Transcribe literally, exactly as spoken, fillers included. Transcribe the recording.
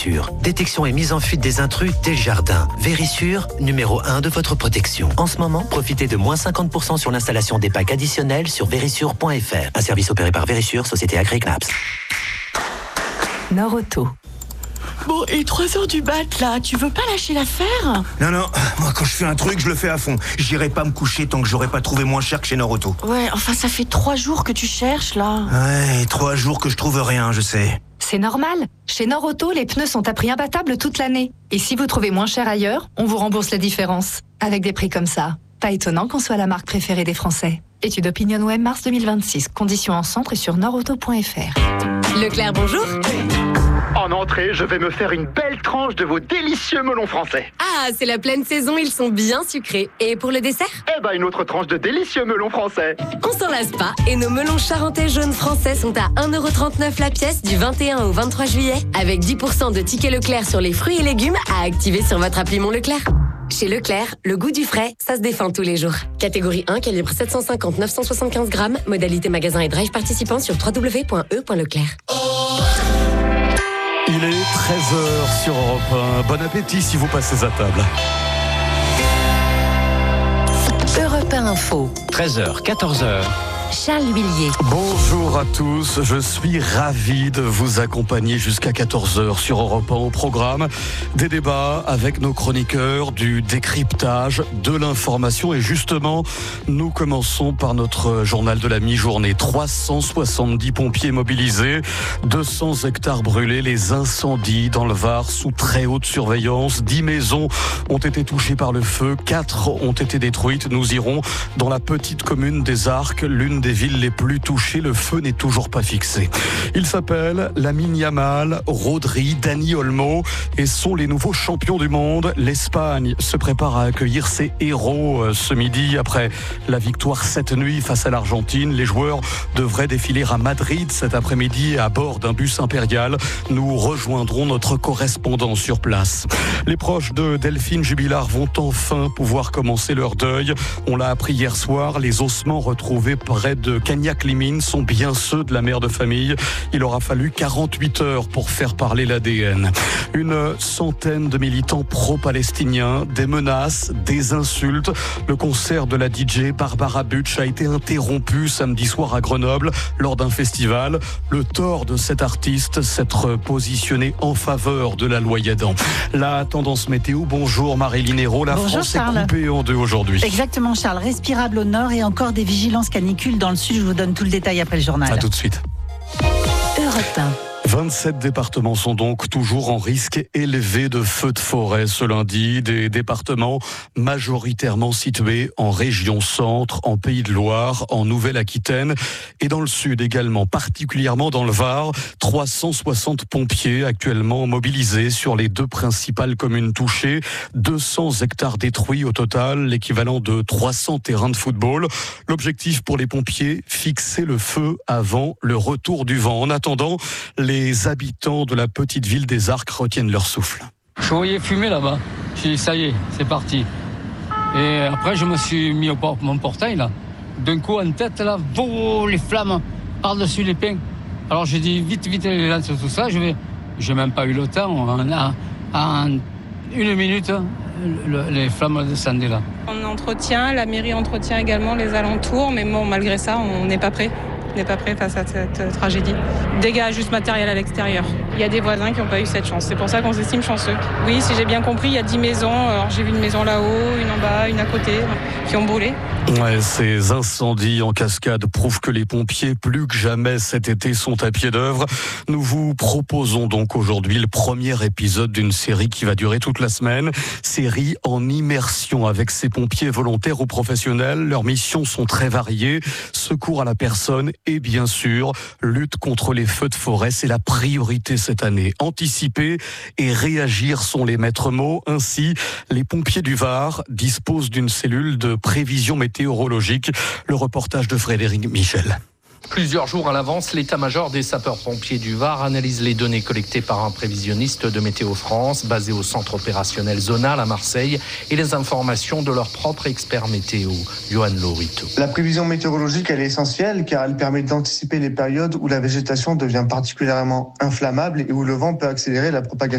Vérissure. Détection et mise en fuite des intrus dès le jardin. Vérissure, numéro un de votre protection. En ce moment, profitez de moins cinquante pour cent sur l'installation des packs additionnels sur vérissure point f r. Un service opéré par Vérissure, société agréée C N A P S. Nord-Auto. Bon, et trois heures du mat, là, tu veux pas lâcher l'affaire? Non, non, moi quand je fais un truc, je le fais à fond. J'irai pas me coucher tant que j'aurai pas trouvé moins cher que chez Nord-Auto. Ouais, enfin, ça fait trois jours que tu cherches, là. Ouais, trois jours que je trouve rien, je sais. C'est normal. Chez Nord-Auto, les pneus sont à prix imbattable toute l'année. Et si vous trouvez moins cher ailleurs, on vous rembourse la différence. Avec des prix comme ça, pas étonnant qu'on soit la marque préférée des Français. Étude OpinionWay mars deux mille vingt-six. Conditions en centre et sur nordauto point f r. Leclerc, bonjour. En entrée, je vais me faire une belle tranche de vos délicieux melons français. Ah, c'est la pleine saison, ils sont bien sucrés. Et pour le dessert? Eh ben, une autre tranche de délicieux melons français. On s'en lasse pas. Et nos melons charentais jaunes français sont à un euro trente-neuf la pièce du vingt et un au vingt-trois juillet. Avec dix pour cent de tickets Leclerc sur les fruits et légumes à activer sur votre appli Mon Leclerc. Chez Leclerc, le goût du frais, ça se défend tous les jours. Catégorie un, calibre sept cent cinquante à neuf cent soixante-quinze grammes. Modalité magasin et drive participant sur w w w point e point leclerc. Il est treize heures sur Europe un. Bon appétit si vous passez à table. Europe un Info. treize heures, quatorze heures. Charles Huillier. Bonjour à tous, je suis ravi de vous accompagner jusqu'à quatorze heures sur Europe un au programme. Des débats avec nos chroniqueurs, du décryptage, de l'information et justement, nous commençons par notre journal de la mi-journée. trois cent soixante-dix pompiers mobilisés, deux cents hectares brûlés, les incendies dans le Var sous très haute surveillance. dix maisons ont été touchées par le feu, quatre ont été détruites. Nous irons dans la petite commune des Arcs, l'une des villes les plus touchées. Le feu n'est toujours pas fixé. Ils s'appellent Lamine Yamal, Rodri, Dani Olmo et sont les nouveaux champions du monde. L'Espagne se prépare à accueillir ses héros ce midi après la victoire cette nuit face à l'Argentine. Les joueurs devraient défiler à Madrid cet après-midi à bord d'un bus impérial. Nous rejoindrons notre correspondant sur place. Les proches de Delphine Jubilard vont enfin pouvoir commencer leur deuil. On l'a appris hier soir, les ossements retrouvés près de Cagnac-les-Mines sont bien ceux de la mère de famille. Il aura fallu quarante-huit heures pour faire parler l'A D N. Une centaine de militants pro-palestiniens, des menaces, des insultes. Le concert de la D J Barbara Butch a été interrompu samedi soir à Grenoble lors d'un festival. Le tort de cet artiste, s'être positionné en faveur de la loi Yadan. La tendance météo, bonjour Marie-Line Hérault. La Bonjour, France Charles. est coupée en deux aujourd'hui. Exactement, Charles. Respirable au nord et encore des vigilances canicules dans le sud. Je vous donne tout le détail après le journal. À tout de suite. Europe un. vingt-sept départements sont donc toujours en risque élevé de feux de forêt ce lundi. Des départements majoritairement situés en région centre, en Pays de Loire, en Nouvelle-Aquitaine et dans le sud également, particulièrement dans le Var. trois cent soixante pompiers actuellement mobilisés sur les deux principales communes touchées. deux cents hectares détruits au total, l'équivalent de trois cents terrains de football. L'objectif pour les pompiers, fixer le feu avant le retour du vent. En attendant, les Les habitants de la petite ville des Arcs retiennent leur souffle. Je voyais fumer là-bas. J'ai dit, ça y est, c'est parti. Et après, je me suis mis au por- mon portail, là. D'un coup, en tête, là, oh, les flammes par-dessus les pins. Alors, j'ai dit, vite, vite, les lances, tout ça. Je vais... J'ai même pas eu le temps. En, en une minute, le, les flammes descendaient, là. On entretient, la mairie entretient également les alentours, mais bon, malgré ça, on n'est pas prêt. On n'est pas prêt face à cette euh, tragédie. Dégâts juste matériels à l'extérieur. Il y a des voisins qui n'ont pas eu cette chance. C'est pour ça qu'on s'estime chanceux. Oui, si j'ai bien compris, il y a dix maisons. Alors, j'ai vu une maison là-haut, une en bas, une à côté, qui ont brûlé. Ouais, ces incendies en cascade prouvent que les pompiers, plus que jamais cet été, sont à pied d'œuvre. Nous vous proposons donc aujourd'hui le premier épisode d'une série qui va durer toute la semaine. Série en immersion avec ces pompiers volontaires ou professionnels. Leurs missions sont très variées. Secours à la personne et bien sûr, lutte contre les feux de forêt. C'est la priorité cette année. Anticiper et réagir sont les maîtres mots. Ainsi, les pompiers du Var disposent d'une cellule de prévision météorologique. Le reportage de Frédéric Michel. Plusieurs jours à l'avance, l'état-major des sapeurs-pompiers du Var analyse les données collectées par un prévisionniste de Météo France, basé au centre opérationnel zonal à Marseille, et les informations de leur propre expert météo, Johan Lorito. La prévision météorologique, elle est essentielle car elle permet d'anticiper les périodes où la végétation devient particulièrement inflammable et où le vent peut accélérer la propagation